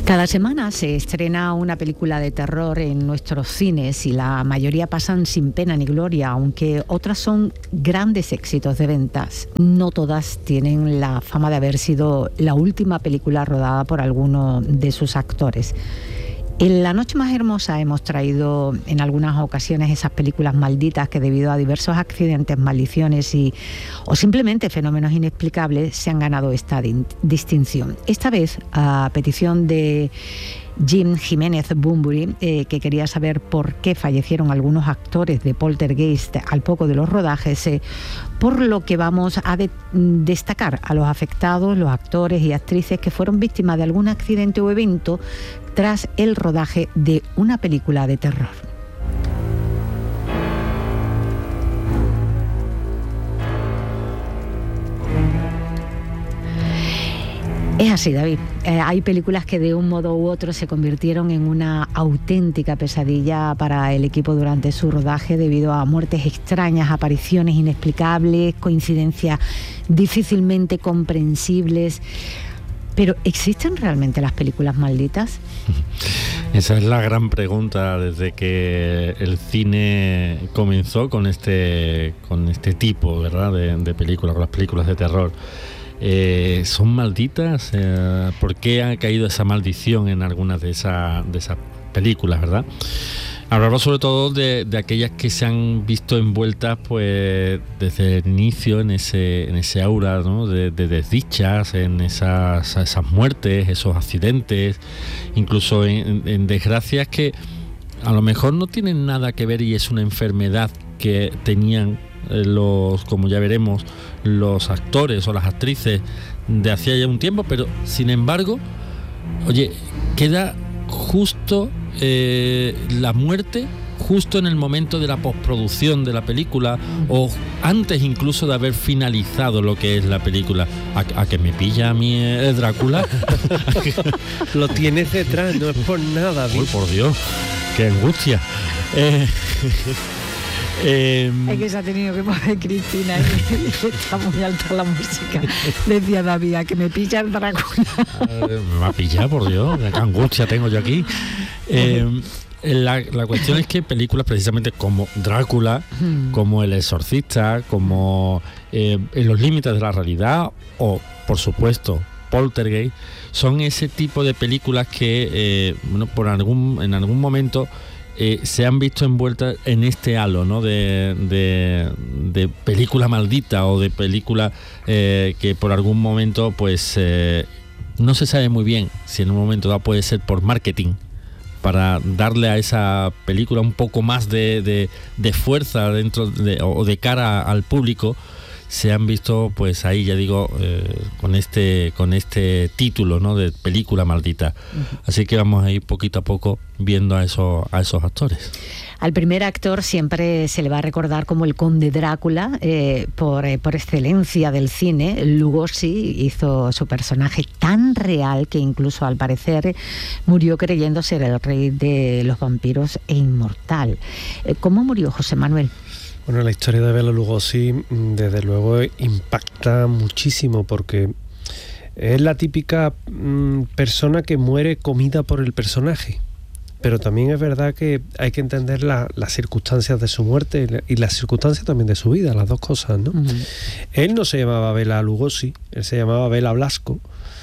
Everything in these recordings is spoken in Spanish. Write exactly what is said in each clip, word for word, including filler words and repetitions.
Cada semana se estrena una película de terror en nuestros cines y la mayoría pasan sin pena ni gloria, aunque otras son grandes éxitos de ventas. No todas tienen la fama de haber sido la última película rodada por alguno de sus actores. En La Noche Más Hermosa hemos traído en algunas ocasiones esas películas malditas que debido a diversos accidentes, maldiciones y, o simplemente fenómenos inexplicables se han ganado esta di- distinción. Esta vez, a petición de Jim Jiménez Bunbury, eh, que quería saber por qué fallecieron algunos actores de Poltergeist al poco de los rodajes, eh, por lo que vamos a de- destacar a los afectados, los actores y actrices que fueron víctimas de algún accidente o evento tras el rodaje de una película de terror. Es así, David. Eh, hay películas que de un modo u otro se convirtieron en una auténtica pesadilla para el equipo durante su rodaje debido a muertes extrañas, apariciones inexplicables, coincidencias difícilmente comprensibles. Pero ¿existen realmente las películas malditas? Esa es la gran pregunta desde que el cine comenzó con este, con este tipo, ¿verdad?, de, de películas, con las películas de terror. Eh, ¿Son malditas? Eh, ¿Por qué ha caído esa maldición en algunas de, esa, de esas películas, verdad? Hablamos sobre todo de, de aquellas que se han visto envueltas pues desde el inicio en ese, en ese aura, ¿no?, de, de desdichas, en esas, esas muertes, esos accidentes, incluso en, en desgracias que a lo mejor no tienen nada que ver y es una enfermedad que tenían los, como ya veremos, los actores o las actrices de hacía ya un tiempo, pero sin embargo, oye, queda justo eh, la muerte justo en el momento de la postproducción de la película o antes incluso de haber finalizado lo que es la película. ¿A, a que me pilla a mí eh, Drácula? Lo tienes detrás, no es por nada. Uy, por Dios, qué angustia. Eh, Eh, es que se ha tenido que mover Cristina y está muy alta la música. Decía David, a que me pilla el Drácula. Eh, me va a pillar, por Dios, qué angustia tengo yo aquí. Eh, la, la cuestión es que películas precisamente como Drácula, hmm. como El Exorcista, como eh, En los límites de la realidad o, por supuesto, Poltergeist, son ese tipo de películas que eh, bueno, por algún, en algún momento Eh, se han visto envueltas en este halo, ¿no?, de, de, de película maldita o de película eh, que por algún momento pues eh, no se sabe muy bien si en un momento dado puede ser por marketing, para darle a esa película un poco más de, de, de fuerza dentro de, o de cara al público. Se han visto pues ahí, ya digo, eh, con este con este título, ¿no?, de película maldita. Uh-huh. Así que vamos a ir poquito a poco viendo a esos a esos actores. Al primer actor siempre se le va a recordar como el conde Drácula, eh, por, eh, por excelencia del cine. Lugosi hizo su personaje tan real que incluso al parecer murió creyendo ser el rey de los vampiros e inmortal. Eh, ¿Cómo murió José Manuel? Bueno, la historia de Bela Lugosi desde luego impacta muchísimo porque es la típica mmm, persona que muere comida por el personaje. Pero también es verdad que hay que entender la, las circunstancias de su muerte y las circunstancias también de su vida, las dos cosas, ¿no? Uh-huh. Él no se llamaba Bela Lugosi, él se llamaba Bela Blasco,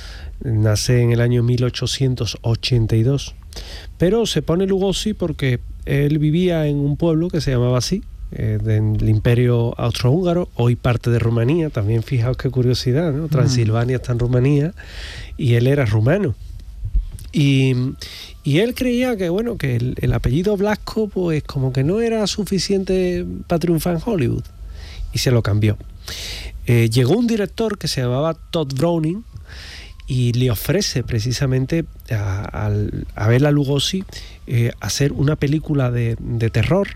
nace en el año mil ochocientos ochenta y dos, pero se pone Lugosi porque él vivía en un pueblo que se llamaba así, eh, del Imperio Austrohúngaro, hoy parte de Rumanía, también fijaos qué curiosidad, ¿no? Transilvania está en Rumanía y él era rumano. Y, y él creía que bueno que el, el apellido Blasco pues como que no era suficiente para triunfar en Hollywood y se lo cambió. Eh, llegó un director que se llamaba Todd Browning y le ofrece precisamente a, a, a Bela Lugosi eh, hacer una película de, de terror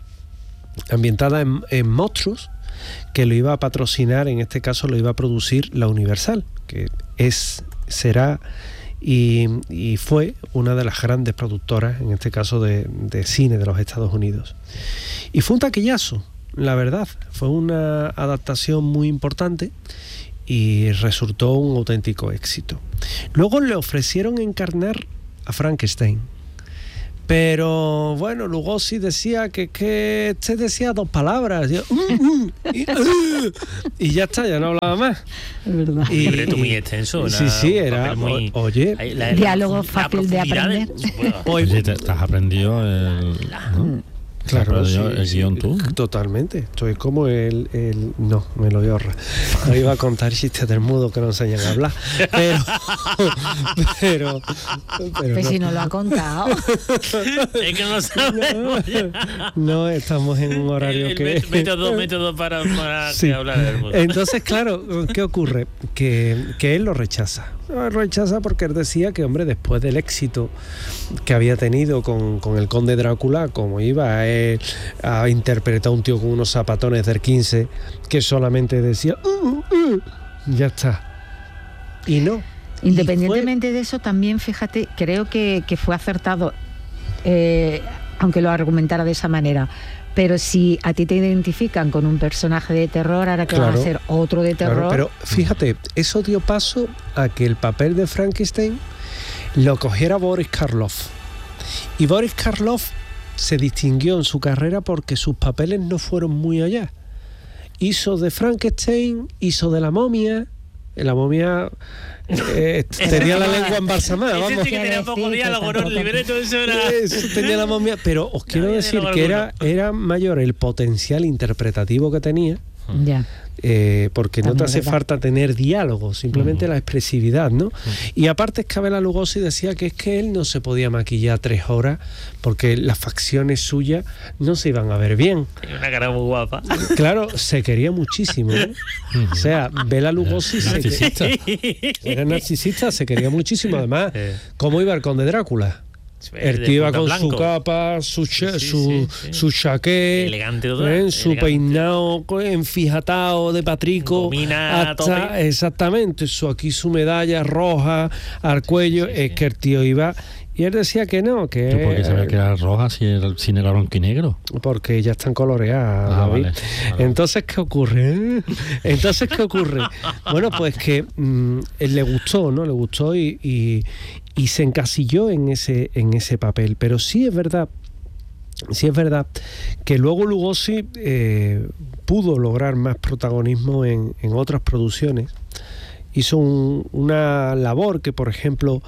ambientada en, en monstruos, que lo iba a patrocinar, en este caso lo iba a producir la Universal, que es, será y, y fue una de las grandes productoras, en este caso de, de cine de los Estados Unidos. Y fue un taquillazo, la verdad, fue una adaptación muy importante y resultó un auténtico éxito. Luego le ofrecieron encarnar a Frankenstein. Pero bueno, Lugosi decía que, que este decía dos palabras. Yo, uh, uh, y, uh, y ya está, ya no hablaba más. Es verdad. Y, un libreto muy extenso. Sí, sí, era. Muy, oye, la, la, diálogo la, fácil la de aprender. De, oye, te, te has aprendido el. ¿no? Claro, sí, el guión tú. Totalmente. Estoy como el, el... No, me lo voy a ahorrar. No iba a contar chistes del mudo que no enseñan a hablar. Pero... Pero... pero pues no. Si no lo ha contado. Es que no sabemos. No, no, estamos en un horario el, el que... Método, método para, para sí. hablar del mudo. Entonces, claro, ¿qué ocurre? Que, que él lo rechaza. Lo rechaza porque él decía que, hombre, después del éxito que había tenido con, con el Conde Drácula, como iba a, él, a interpretar a un tío con unos zapatones del quince que solamente decía uh, uh, ya está. Y no. Independientemente y fue... de eso, también, fíjate, creo que, que fue acertado, eh, aunque lo argumentara de esa manera. Pero si a ti te identifican con un personaje de terror, ahora que claro, van a hacer otro de terror... Claro, pero fíjate, eso dio paso a que el papel de Frankenstein lo cogiera Boris Karloff. Y Boris Karloff se distinguió en su carrera porque sus papeles no fueron muy allá. Hizo de Frankenstein, hizo de la momia... La momia eh, tenía la lengua embalsamada. Ese vamos. sí que tenía poco diálogo, ¿no? El libreto eso era... Eso tenía la momia. Pero os quiero no, decir que era, era mayor el potencial interpretativo que tenía. Ya. Eh, porque no te hace falta tener diálogo, simplemente uh-huh. la expresividad, ¿no? Uh-huh. Y aparte es que Bela Lugosi decía que es que él no se podía maquillar tres horas porque las facciones suyas no se iban a ver bien. Tiene una cara muy guapa. Claro, se quería muchísimo, ¿eh? O sea, Bela Lugosi se narcisista. Era narcisista, se quería muchísimo. Además, ¿cómo iba el Conde Drácula? El tío iba con blanco. Su capa, su cha, sí, sí, su, sí, sí. su chaqué, elegante, todo, ¿eh? Su elegante. Peinado enfijatado de patrico, domina hasta, exactamente, su, aquí su medalla roja al cuello, sí, sí, es sí. que el tío iba. Y él decía que no, que... ¿Por qué se ve que era roja si el cine era blanco y negro? Porque ya están coloreadas, ah, David. Vale, vale. Entonces, ¿qué ocurre? Entonces, ¿qué ocurre? Bueno, pues que mmm, él le gustó, ¿no? Le gustó y, y, y se encasilló en ese, en ese papel. Pero sí es verdad, sí es verdad que luego Lugosi eh, pudo lograr más protagonismo en, en otras producciones. Hizo un, una labor que, por ejemplo...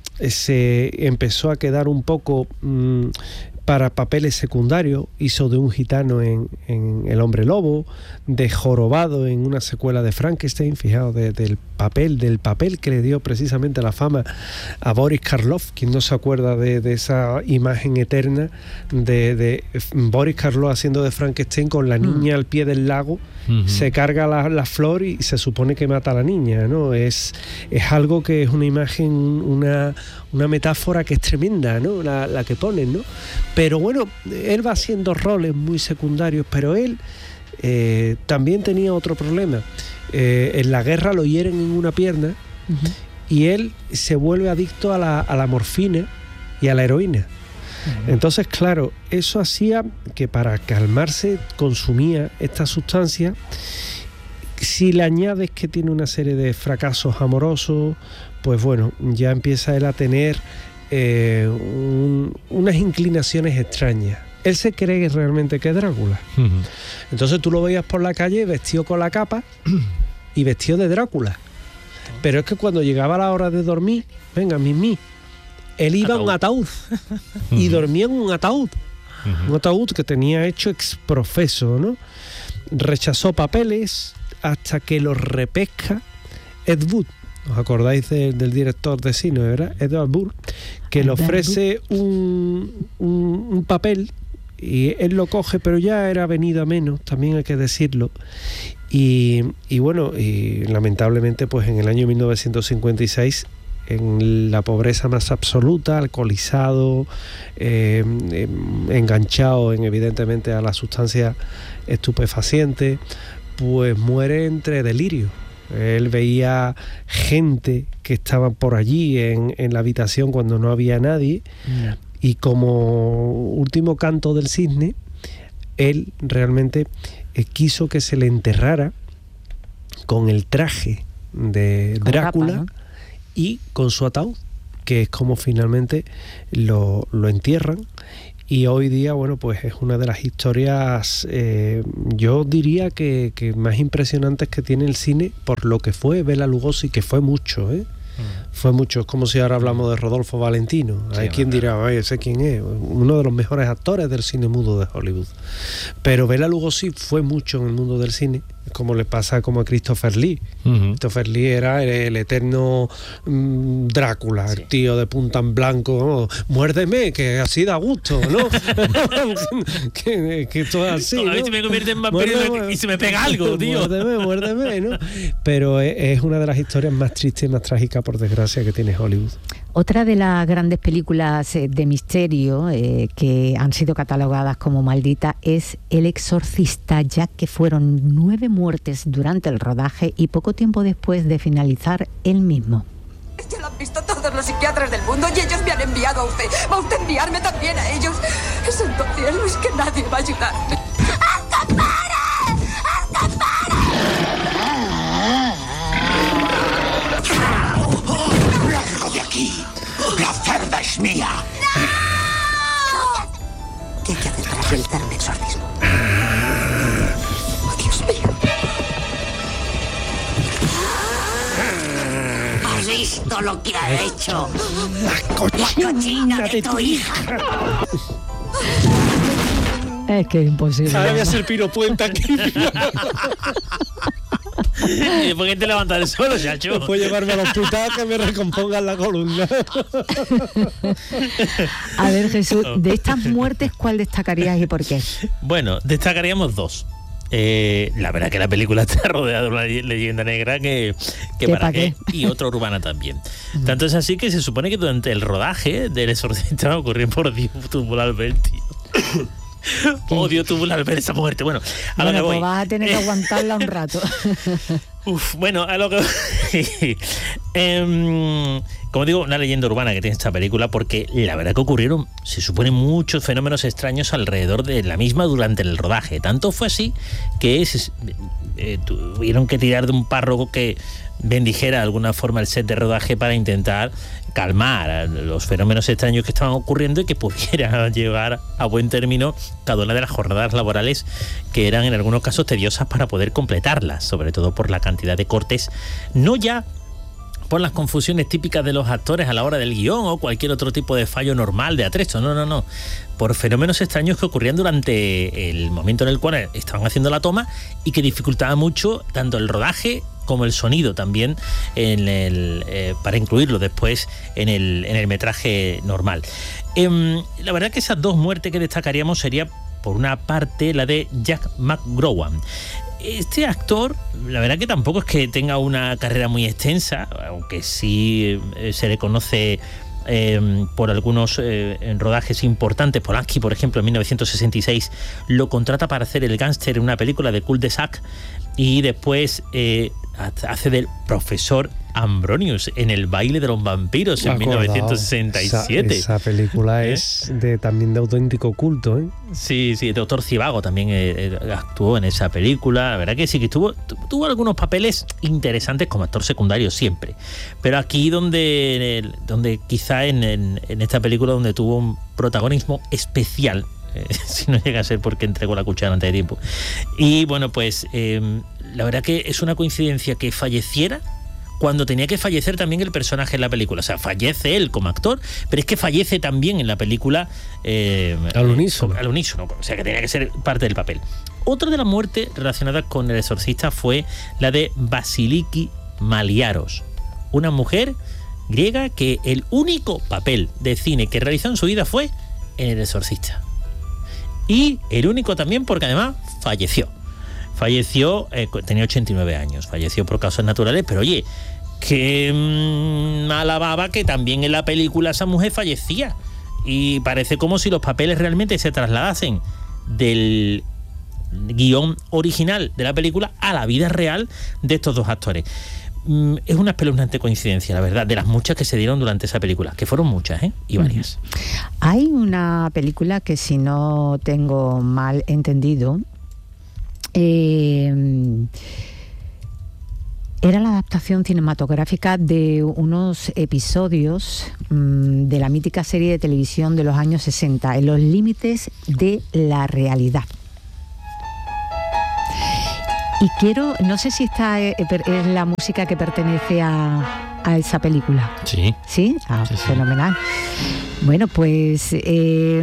se empezó a quedar un poco mmm, para papeles secundarios. Hizo de un gitano en, en El Hombre Lobo, de jorobado en una secuela de Frankenstein, fijaos, de, del papel del papel que le dio precisamente la fama a Boris Karloff. Quien no se acuerda de, de esa imagen eterna de, de Boris Karloff haciendo de Frankenstein con la niña mm. al pie del lago, uh-huh. se carga la, la flor y se supone que mata a la niña, ¿no? Es, es algo que es una imagen, una, una metáfora que es tremenda, ¿no? La, la que ponen, ¿no? Pero bueno, él va haciendo roles muy secundarios, pero él eh, también tenía otro problema. Eh, en la guerra lo hieren en una pierna uh-huh. y él se vuelve adicto a la, a la morfina y a la heroína. Uh-huh. Entonces, claro, eso hacía que para calmarse consumía esta sustancia. Si le añades que tiene una serie de fracasos amorosos, pues bueno, ya empieza él a tener eh, un, unas inclinaciones extrañas. Él se cree realmente que es Drácula. Uh-huh. Entonces tú lo veías por la calle vestido con la capa y vestido de Drácula. Pero es que cuando llegaba la hora de dormir, venga, mimi, él iba a un ataúd y dormía en un ataúd. Uh-huh. Un ataúd que tenía hecho exprofeso, ¿no? Rechazó papeles hasta que lo repesca Ed Wood. ¿Os acordáis de, del director de cine, verdad? Edward Wood, que le ofrece un, un, un papel y él lo coge, pero ya era venido a menos, también hay que decirlo. Y, y bueno, y lamentablemente pues en el año mil novecientos cincuenta y seis, en la pobreza más absoluta, alcoholizado, eh, eh, enganchado en, evidentemente a la sustancia estupefaciente, pues muere entre delirios. Él veía gente que estaba por allí en, en la habitación cuando no había nadie, yeah. y como último canto del cisne, él realmente eh, quiso que se le enterrara con el traje de Drácula, ¿no? Y con su ataúd. que es como finalmente lo, lo entierran. Y hoy día, bueno, pues es una de las historias, eh, yo diría que, que más impresionantes que tiene el cine, por lo que fue Bela Lugosi, que fue mucho, ¿eh? Mm. Fue mucho. Es como si ahora hablamos de Rodolfo Valentino. Sí, hay quien dirá, oye, ¿ese quién es? Uno de los mejores actores del cine mudo de Hollywood. Pero Bela Lugosi fue mucho en el mundo del cine, como le pasa como a Christopher Lee. Uh-huh. Christopher Lee era el, el eterno mmm, Drácula, sí. El tío de punta en blanco, ¿no? Muérdeme, que así da gusto, ¿no? que, que esto es así, ¿no? A ver si me convierte en vampiro y se me pega algo, tío. Muérdeme, muérdeme, ¿no? Pero es, es una de las historias más tristes y más trágicas, por desgracia, que tiene Hollywood. Otra de las grandes películas de misterio eh, que han sido catalogadas como maldita es El Exorcista, ya que fueron nueve muertes durante el rodaje y poco tiempo después de finalizar el mismo. Ya lo han visto todos los psiquiatras del mundo y ellos me han enviado a usted. ¿Va usted a enviarme también a ellos? Santo cielo, es que nadie va a ayudarme. ¡Hasta para! ¡Hasta para! ¡Largo de aquí! ¡La cerda es mía! ¡No! ¿Qué hay que hacer para realizar un exorcismo? ¡Oh, Dios mío! ¿Has visto lo que ha hecho? La cochina, la cochina de, de tu hija. Es que es imposible. Ahora voy a hacer piropuente aquí. ¿Y por qué te levantas del suelo, chacho? Puedo llevarme al hospital que me recompongan la columna. A ver, Jesús, de estas muertes, ¿cuál destacarías y por qué? Bueno, destacaríamos dos. Eh, la verdad que la película está rodeada de una leyenda negra que, que para qué, y otra urbana también. Uh-huh. Tanto es así que se supone que durante el rodaje del Exorcista ocurrió por Dios tubular ver, tío. Odio tubular ver esa muerte. Bueno, a bueno, lo que voy. Pues vas a tener que aguantarla un rato. Uf, bueno, a lo que eh, como digo, una leyenda urbana que tiene esta película, porque la verdad que ocurrieron, se supone, muchos fenómenos extraños alrededor de la misma durante el rodaje. Tanto fue así que se, eh, tuvieron que tirar de un párroco que bendijera de alguna forma el set de rodaje para intentar calmar los fenómenos extraños que estaban ocurriendo y que pudiera llevar a buen término cada una de las jornadas laborales, que eran en algunos casos tediosas para poder completarlas, sobre todo por la cantidad de cortes, no ya por las confusiones típicas de los actores a la hora del guión o cualquier otro tipo de fallo normal de atrecho, no, no, no, por fenómenos extraños que ocurrían durante el momento en el cual estaban haciendo la toma y que dificultaba mucho tanto el rodaje como el sonido también en el, eh, para incluirlo después en el, en el metraje normal. Eh, la verdad que esas dos muertes que destacaríamos sería, por una parte, la de Jack McGowan. Este actor, la verdad que tampoco es que tenga una carrera muy extensa, aunque sí eh, se le conoce eh, por algunos eh, rodajes importantes. Polanski, por ejemplo, en mil novecientos sesenta y seis lo contrata para hacer el gángster en una película de Cul-de-sac, y después eh, hace del profesor Ambronius en El baile de los vampiros en mil novecientos sesenta y siete. Esa, esa película ¿Eh? es de, también de auténtico culto, ¿eh? Sí, sí, Doctor Zivago también eh, eh, actuó en esa película. La verdad que sí, que tuvo, tuvo algunos papeles interesantes como actor secundario siempre. Pero aquí donde, donde quizá en, en, en esta película donde tuvo un protagonismo especial, si no llega a ser porque entregó la cuchara antes de tiempo. Y bueno, pues eh, la verdad que es una coincidencia que falleciera cuando tenía que fallecer también el personaje en la película. O sea, fallece él como actor, pero es que fallece también en la película eh, al unísono. Al unísono, o sea que tenía que ser parte del papel. Otra de las muertes relacionadas con El Exorcista fue la de Vasiliki Maliaros, una mujer griega que el único papel de cine que realizó en su vida fue en El Exorcista. Y el único también porque además falleció. Falleció, eh, tenía ochenta y nueve años, falleció por causas naturales, pero oye, que mmm, alababa que también en la película esa mujer fallecía. Y parece como si los papeles realmente se trasladasen del guión original de la película a la vida real de estos dos actores. Mm, es una espeluznante coincidencia, la verdad, de las muchas que se dieron durante esa película, que fueron muchas, ¿eh? Y varias. Hay una película que, si no tengo mal entendido, Eh, Era la adaptación cinematográfica de unos episodios mmm, de la mítica serie de televisión de los años sesenta, En los límites de la realidad. Y quiero, no sé si esta es, es la música que pertenece a, a esa película. Sí. ¿Sí? Ah, sí, sí. Fenomenal. Bueno, pues eh,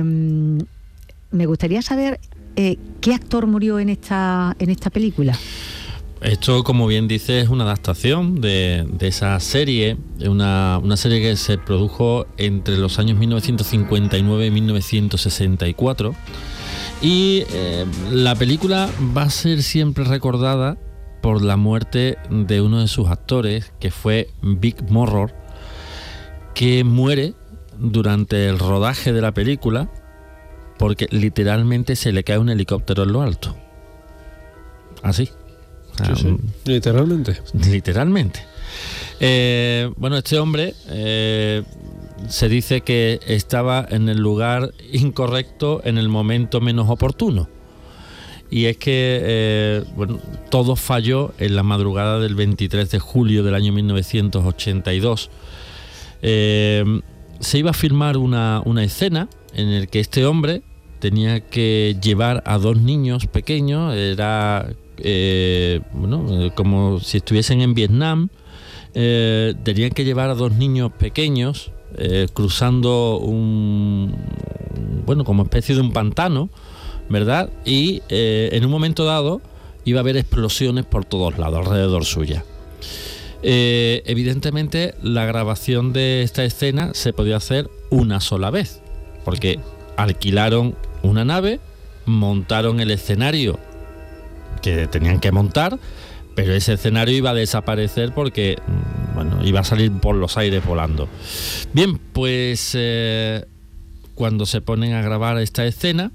me gustaría saber eh, qué actor murió en esta, en esta película. Esto, como bien dice, es una adaptación de, de esa serie, una, una serie que se produjo entre los años mil novecientos cincuenta y nueve y mil novecientos sesenta y cuatro. Y eh, la película va a ser siempre recordada por la muerte de uno de sus actores, que fue Vic Morrow, que muere durante el rodaje de la película porque literalmente se le cae un helicóptero en lo alto. Así. Sí, sí. Literalmente. Literalmente. Eh, bueno, este hombre eh, se dice que estaba en el lugar incorrecto en el momento menos oportuno. Y es que eh, bueno, todo falló en la madrugada del veintitrés de julio del año mil novecientos ochenta y dos. Eh, se iba a filmar una, una escena en la que este hombre tenía que llevar a dos niños pequeños. Era eh, bueno, como si estuviesen en Vietnam. Eh, tenían que llevar a dos niños pequeños eh, cruzando un, bueno, como especie de un pantano, ¿verdad? Y eh, en un momento dado iba a haber explosiones por todos lados alrededor suya. Eh, evidentemente la grabación de esta escena se podía hacer una sola vez, porque alquilaron una nave, montaron el escenario que tenían que montar, pero ese escenario iba a desaparecer porque, bueno, iba a salir por los aires volando. Bien, pues eh, cuando se ponen a grabar esta escena,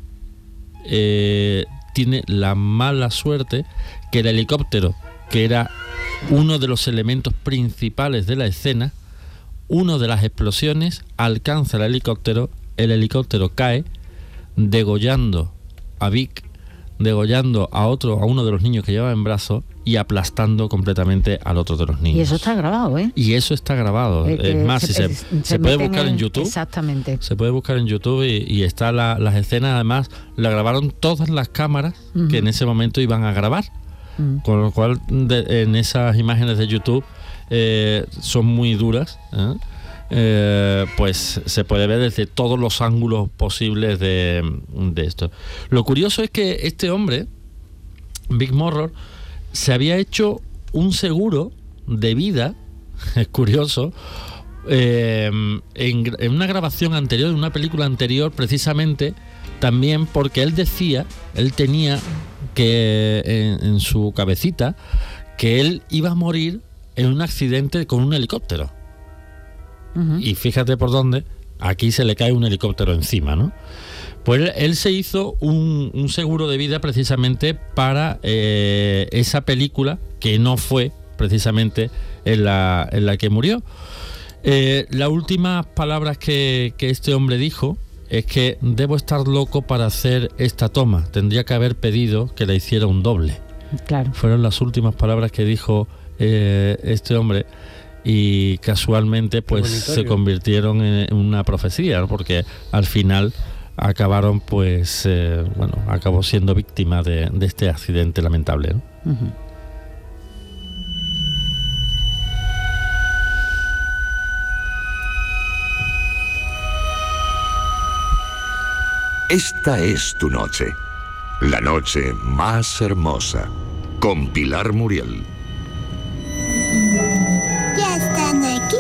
eh, tiene la mala suerte que el helicóptero, que era uno de los elementos principales de la escena, una de las explosiones alcanza el helicóptero, el helicóptero cae, degollando a Vic, degollando a otro, a uno de los niños que llevaba en brazos y aplastando completamente al otro de los niños. Y eso está grabado, ¿eh? Y eso está grabado. Eh, es más, se, si se, se, se, se puede buscar en, en YouTube. Exactamente. Se puede buscar en YouTube y, y está la, las escenas. Además, la grabaron todas las cámaras uh-huh. que en ese momento iban a grabar. Uh-huh. Con lo cual, de, en esas imágenes de YouTube eh, son muy duras. ¿eh? Eh, pues se puede ver desde todos los ángulos posibles de, de esto. Lo curioso es que este hombre, Vic Morrow, se había hecho un seguro de vida, es curioso, eh, en, en una grabación anterior, en una película anterior, precisamente, también porque él decía, él tenía que en, en su cabecita que él iba a morir en un accidente con un helicóptero. Uh-huh. Y fíjate por dónde, aquí se le cae un helicóptero encima, ¿no? Pues él, él se hizo un, un seguro de vida precisamente para eh, esa película, que no fue precisamente en la, en la que murió. Eh, las últimas palabras que, que este hombre dijo es que debo estar loco para hacer esta toma, tendría que haber pedido que la hiciera un doble. Claro. Fueron las últimas palabras que dijo eh, este hombre. Y casualmente pues se convirtieron en una profecía, ¿no? Porque al final acabaron pues eh, bueno acabó siendo víctima de, de este accidente lamentable, ¿no? Uh-huh. Esta es tu noche, la noche más hermosa, con Pilar Muriel. Ya están aquí.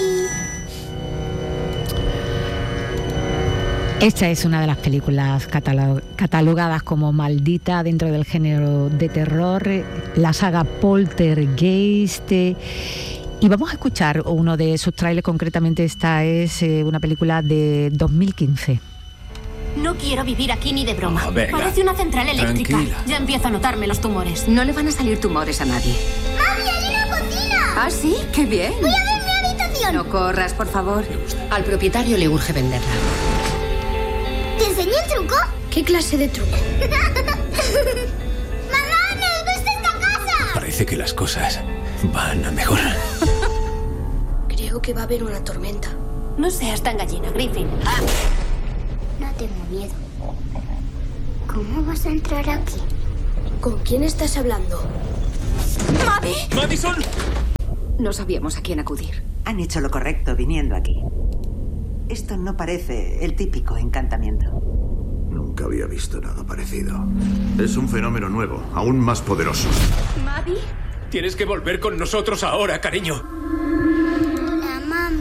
Esta es una de las películas catalog- catalogadas como maldita dentro del género de terror, la saga Poltergeist. Y vamos a escuchar uno de sus trailers, concretamente esta es eh, una película de dos mil quince. No quiero vivir aquí ni de broma. Oh, venga. Parece una central eléctrica. Tranquila. Ya empiezo a notarme los tumores. No le van a salir tumores a nadie. ¡Mami, hay una cocina! ¿Ah, sí? ¡Qué bien! ¡Voy a ver mi habitación! No corras, por favor. Al propietario le urge venderla. ¿Te enseñé el truco? ¿Qué clase de truco? ¡Mamá, me gusta esta casa! Parece que las cosas van a mejorar. Creo que va a haber una tormenta. No seas tan gallina, Griffin. Ah. No tengo miedo. ¿Cómo vas a entrar aquí? ¿Con quién estás hablando? ¡Maddie! ¡Madison! No sabíamos a quién acudir. Han hecho lo correcto viniendo aquí. Esto no parece el típico encantamiento. Nunca había visto nada parecido. Es un fenómeno nuevo, aún más poderoso. ¿Maddie? Tienes que volver con nosotros ahora, cariño. La mami.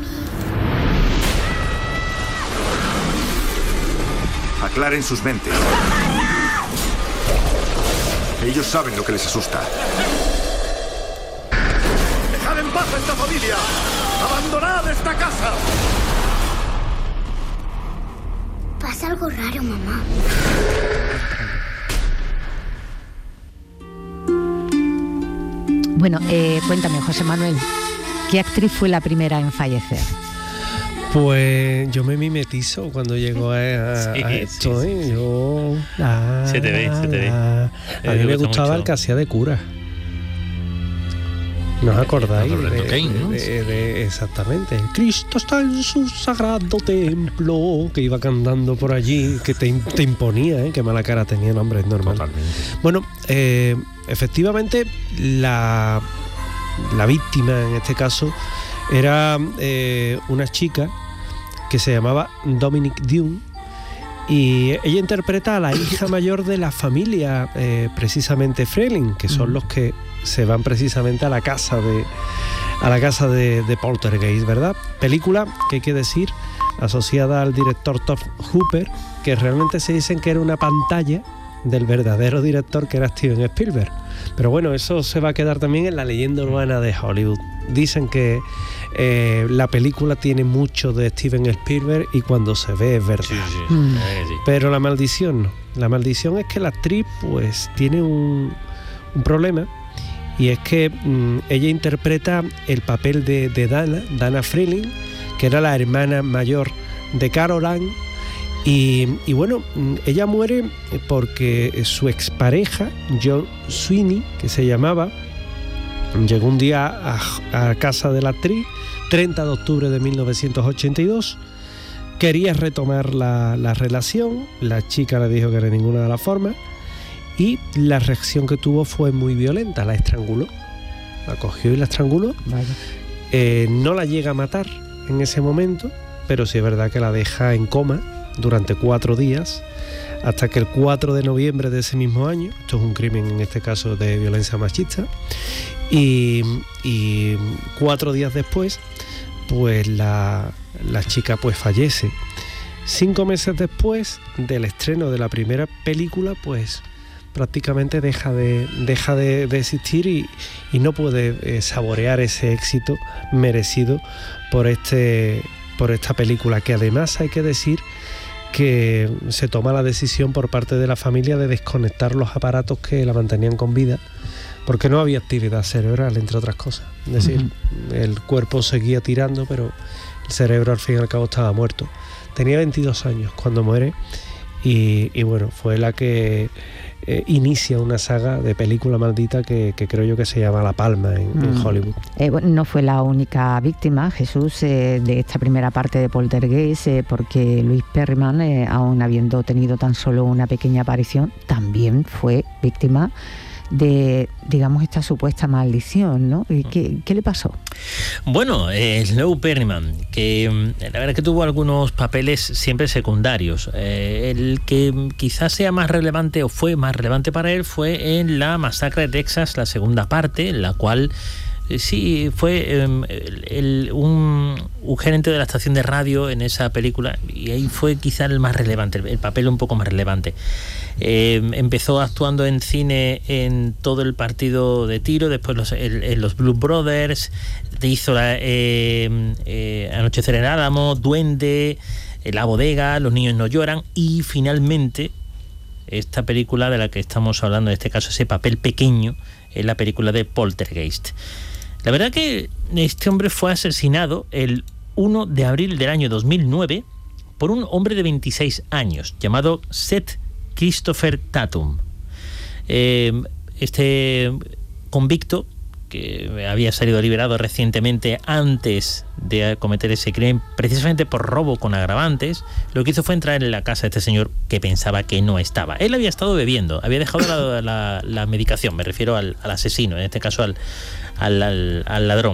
Aclaren sus mentes. Ellos saben lo que les asusta. ¡Dejad en paz a esta familia! ¡Abandonad esta casa! Pasa algo raro, mamá. Bueno, eh, cuéntame, José Manuel, ¿qué actriz fue la primera en fallecer? Pues yo me mimetizo cuando llego a, a, Sí, a esto, sí, ¿eh? sí. Yo... La, Se te ve, se te ve. la- A Eh, mí me me gusta gustaba mucho. el que hacía de cura. ¿No os acordáis? Roberto De- Kane, ¿no? de- de- exactamente. Cristo está en su sagrado templo, que iba cantando por allí, que te, te imponía, ¿eh? Qué mala cara tenía el hombre, es normal. Totalmente. Bueno, eh, efectivamente, la, la víctima en este caso era eh, una chica que se llamaba Dominique Dune, y ella interpreta a la hija mayor de la familia, eh, precisamente Freeling, que son Mm. los que se van precisamente a la casa de a la casa de, de Poltergeist, ¿verdad? Película que hay que decir asociada al director Tobe Hooper, que realmente se dicen que era una pantalla del verdadero director, que era Steven Spielberg. Pero bueno, eso se va a quedar también en la leyenda urbana de Hollywood. Dicen que eh, la película tiene mucho de Steven Spielberg y cuando se ve es verdad. Sí, sí, Mm. la verdad que sí. Pero la maldición no. La maldición es que la actriz pues tiene un, un problema, y es que mm, ella interpreta el papel de, de Dana, Dana Freeling, que era la hermana mayor de Caroline. Y, y bueno, mm, ella muere porque su expareja, John Sweeney, que se llamaba, llegó un día a, a casa de la actriz, treinta de octubre de mil novecientos ochenta y dos. Quería retomar la, la relación, la chica le dijo que de ninguna de las formas, y la reacción que tuvo fue muy violenta, la estranguló, la cogió y la estranguló. Vaya. Eh, no la llega a matar en ese momento, pero sí es verdad que la deja en coma durante cuatro días, hasta que el cuatro de noviembre de ese mismo año, esto es un crimen en este caso de violencia machista, y, y cuatro días después, pues la, la chica pues fallece. Cinco meses después del estreno de la primera película, pues prácticamente deja de, deja de, de existir, y, y no puede eh, saborear ese éxito merecido por, este, por esta película, que además hay que decir que se toma la decisión por parte de la familia de desconectar los aparatos que la mantenían con vida, porque no había actividad cerebral, entre otras cosas. Es decir, uh-huh. el cuerpo seguía tirando, pero el cerebro al fin y al cabo estaba muerto. Tenía veintidós años cuando muere, y, y bueno, fue la que eh, inicia una saga de película maldita que, que creo yo que se llama La Palma en, mm. en Hollywood. Eh, bueno, no fue la única víctima, Jesús, eh, de esta primera parte de Poltergeist, eh, porque Louis Perryman, eh, aun habiendo tenido tan solo una pequeña aparición, también fue víctima de, digamos, esta supuesta maldición, ¿no? ¿Qué, qué le pasó? Bueno, eh, Louis Perryman, que la verdad es que tuvo algunos papeles siempre secundarios. Eh, el que quizás sea más relevante, o fue más relevante para él, fue en La Masacre de Texas, la segunda parte, en la cual eh, sí fue eh, el, el, un, un gerente de la estación de radio en esa película, y ahí fue quizás el más relevante, el, el papel un poco más relevante. Eh, empezó actuando en cine en Todo el partido de tiro, después los, el, en los Blues Brothers, hizo la, eh, eh, Anochecer en Álamo, Duende, eh, La Bodega, Los niños no lloran, y finalmente esta película de la que estamos hablando, en este caso ese papel pequeño, es la película de Poltergeist. La verdad que este hombre fue asesinado el primero de abril del año dos mil nueve por un hombre de veintiséis años llamado Seth Christopher Tatum. Eh, este convicto que había salido liberado recientemente antes de cometer ese crimen, precisamente por robo con agravantes, lo que hizo fue entrar en la casa de este señor que pensaba que no estaba. Él había estado bebiendo, había dejado la, la, la medicación, me refiero al, al asesino, en este caso al, al, al, al ladrón.